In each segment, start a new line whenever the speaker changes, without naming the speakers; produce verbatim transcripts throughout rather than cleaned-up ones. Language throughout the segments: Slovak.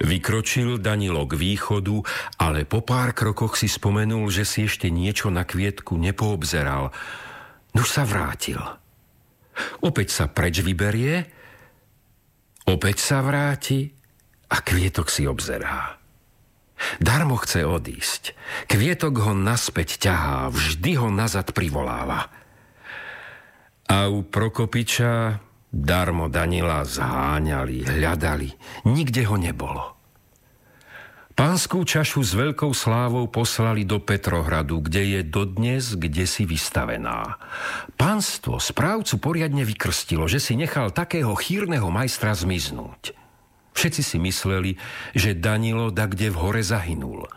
Vykročil Danilo k východu, ale po pár krokoch si spomenul, že si ešte niečo na Kvietku nepoobzeral. Nuž sa vrátil. Opäť sa preč vyberie, opäť sa vráti a Kvietok si obzerá. Darmo chce odísť. Kvietok ho naspäť ťahá, vždy ho nazad privoláva. A u Prokopiča darmo Danila zháňali, hľadali. Nikde ho nebolo. Pánskú čašu s veľkou slávou poslali do Petrohradu, kde je dodnes kdesi vystavená. Pánstvo správcu poriadne vykrstilo, že si nechal takého chýrneho majstra zmiznúť. Všetci si mysleli, že Danilo dakde v hore zahynul.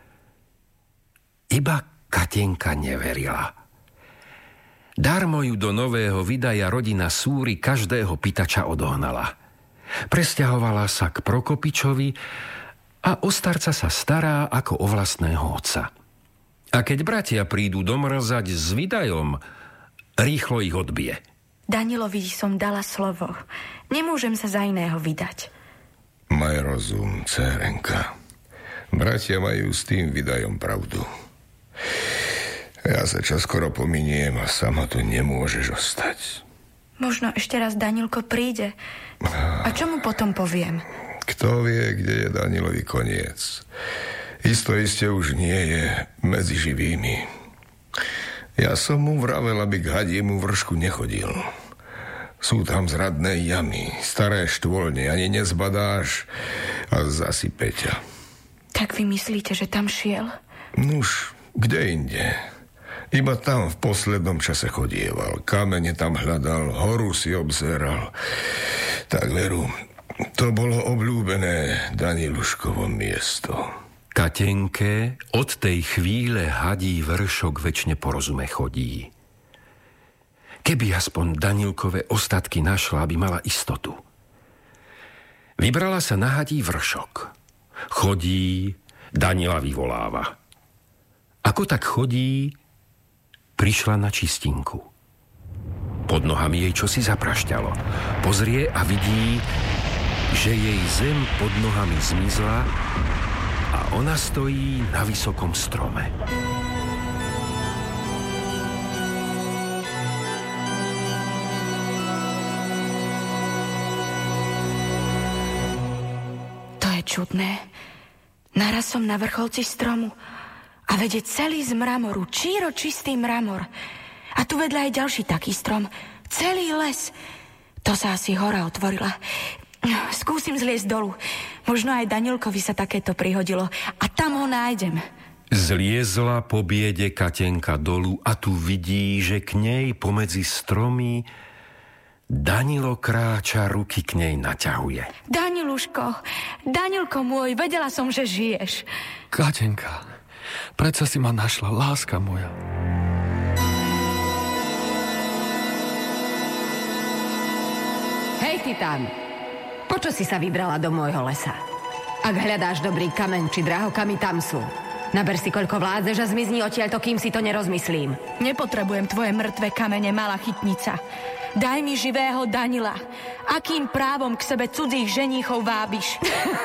Iba Katenka neverila. Darmo ju do nového vydaja rodina Súry každého pitača odohnala. Presťahovala sa k Prokopičovi a o starca sa stará ako o vlastného otca. A keď bratia prídu domrzať s vydajom, rýchlo ich odbije.
Danilovi som dala slovo. Nemôžem sa za iného vydať.
Maj rozum, dcérenka. Bratia majú s tým vydajom pravdu. Ja sa čoskoro pominiem a sama tu nemôžeš ostať.
Možno ešte raz Danilko príde. A čo mu potom poviem?
Kto vie, kde je Danilovi koniec. Isto iste už nie je medzi živými. Ja som mu vravel, aby k hadiemu vršku nechodil. Sú tam zradné jamy, staré štôlne, ani nezbadáš a zasype ťa.
Tak vy myslíte, že tam šiel?
Nuž, kde inde? Iba tam v poslednom čase chodieval. Kamene tam hľadal, horu si obzeral. Tak veru, to bolo obľúbené Daniluškovo miesto.
Katenke od tej chvíle hadí vršok večne po rozume chodí. Keby aspoň Danilkové ostatky našla, aby mala istotu. Vybrala sa na hadí vršok. Chodí, Danila vyvoláva. Ako tak chodí, prišla na čistinku. Pod nohami jej čosi zaprašťalo. Pozrie a vidí, že jej zem pod nohami zmizla a ona stojí na vysokom strome.
Čudné. Naraz som na vrcholci stromu a vedieť celý z mramoru, číro čistý mramor. A tu vedľa aj ďalší taký strom. Celý les. To sa asi hora otvorila. Skúsim zliesť dolu. Možno aj Danilkovi sa takéto prihodilo. A tam ho nájdem.
Zliezla po biede Katenka dolu a tu vidí, že k nej pomedzi stromy Danilo kráča, ruky k nej naťahuje.
Daniluško, Danilko môj, vedela som, že žiješ.
Katenka, predsa si ma našla, láska moja.
Hej, ty tam. Počo si sa vybrala do môjho lesa? Ak hľadáš dobrý kameň či drahokamy, tam sú. Naber si, koľko vládzeš a zmizni odtiaľto, kým si to nerozmyslím.
Nepotrebujem tvoje mŕtve kamene, malá chytnica. Daj mi živého Danila. Akým právom k sebe cudzích ženíchov vábiš?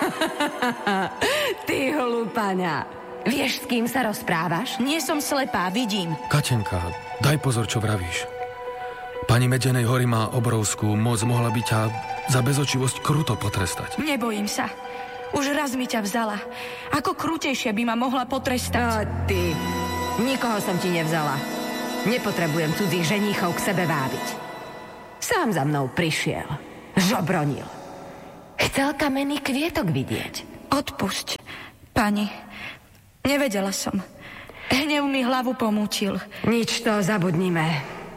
Ty hlúpaňa. Vieš, s kým sa rozprávaš?
Nie som slepá, vidím.
Katenka, daj pozor, čo vravíš. Pani Medenej hory má obrovskú moc, mohla by ťa za bezočivosť kruto potrestať.
Nebojím sa. Už raz mi ťa vzala. Ako krutejšie by ma mohla potrestať?
A ty. Nikoho som ti nevzala. Nepotrebujem cudzích ženíchov k sebe vábiť. Sám za mnou prišiel. Žobronil. Chcel kamenný kvietok vidieť.
Odpusť, pani. Nevedela som. Hnev mi hlavu pomútil.
Nič, to zabudnime.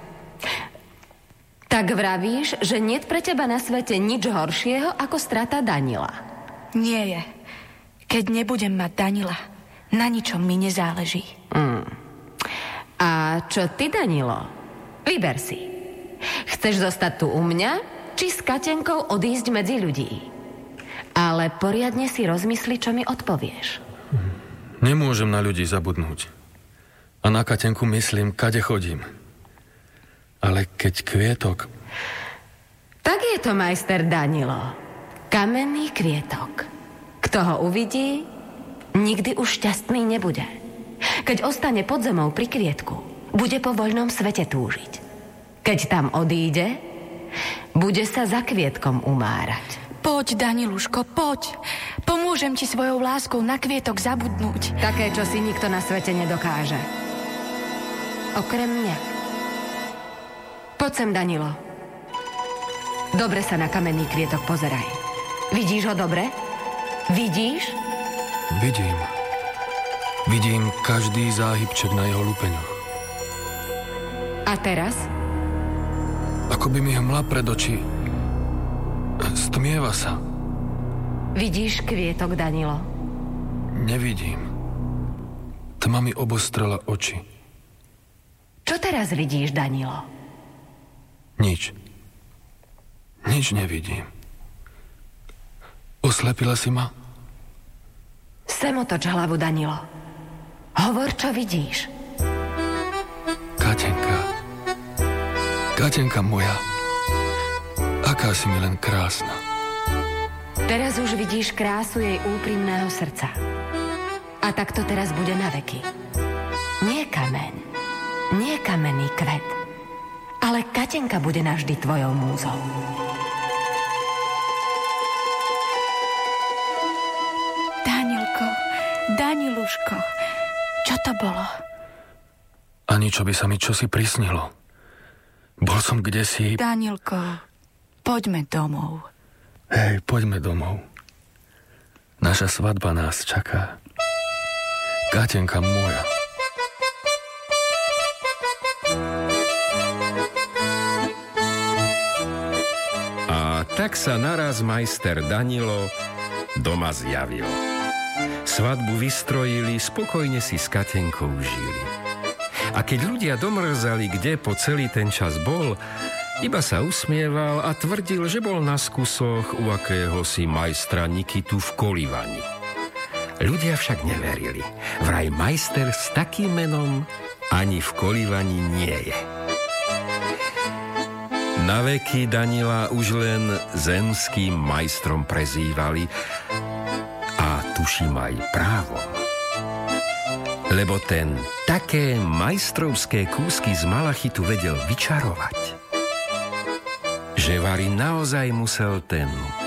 Tak vravíš, že niet pre teba na svete nič horšieho ako strata Danila?
Nie je. Keď nebudem mať Danila, na ničom mi nezáleží.
Mm. A čo ty, Danilo? Vyber si. Chceš zostať tu u mňa, či s Katenkou odísť medzi ľudí? Ale poriadne si rozmysli, čo mi odpovieš.
Nemôžem na ľudí zabudnúť. A na Katenku myslím, kade chodím. Ale keď kvietok...
Tak je to, majster Danilo. Kamenný kvietok. Kto Kto ho uvidí, nikdy už šťastný nebude. Keď ostane pod zemou pri kvietku, bude po voľnom svete túžiť. Keď tam odíde, bude sa za kvietkom umárať.
Poď, Daniluško, poď. Pomôžem ti svojou láskou na kvietok zabudnúť.
Také, čo si nikto na svete nedokáže. Okrem mňa. Poď sem, Danilo. Dobre sa na kamenný kvietok pozeraj. Vidíš ho dobre? Vidíš?
Vidím. Vidím každý záhybček na jeho lupeňoch.
A teraz?
Ako by mi hmla pred oči. Stmieva sa.
Vidíš kvietok, Danilo?
Nevidím. Tma mi obostrela oči.
Čo teraz vidíš, Danilo?
Nič. Nič nevidím. Oslepila si ma?
Sem otoč hlavu, Danilo. Hovor, čo vidíš.
Katenka. Katenka moja. Aká si mi len krásna.
Teraz už vidíš krásu jej úprimného srdca. A tak to teraz bude na veky. Nie kameň, nie kamenný kvet, ale Katenka bude navždy tvojou múzou.
Danilko, Daniluško, čo to bolo?
Ani čo by sa mi čosi prisnilo. Bol som kdesi...
Danilko, poďme domov.
Hej, poďme domov. Naša svadba nás čaká. Katenka moja.
A tak sa naraz majster Danilo doma zjavil. Svadbu vystrojili, spokojne si s Katenkou žili. A keď ľudia domrzali, kde po celý ten čas bol, iba sa usmieval a tvrdil, že bol na skusoch u akéhosi majstra Nikitu v Kolivani. Ľudia však neverili. Vraj majster s takým menom ani v Kolivani nie je. Na veky Danila už len zemským majstrom prezývali a tuším aj právom. Lebo ten také majstrovské kúsky z malachitu vedel vyčarovať, že vari naozaj musel ten